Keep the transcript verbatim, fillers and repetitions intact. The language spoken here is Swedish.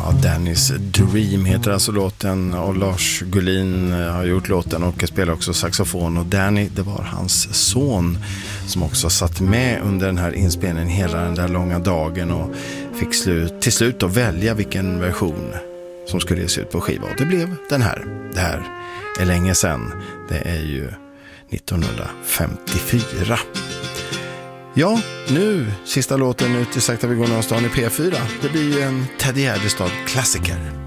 Ja, Danny's Dream heter alltså låten, och Lars Gullin har gjort låten och spelar också saxofon, och Danny, det var hans son som också satt med under den här inspelningen hela den där långa dagen och fick slut, till slut att välja vilken version som skulle ges ut på skiva, och det blev den här. Det här är länge sedan, det är ju nittonhundrafemtiofyra. Ja, nu sista låten ut i Sakta vi går någonstans i P fyra. Det blir ju en Teddy Gärdestad klassiker.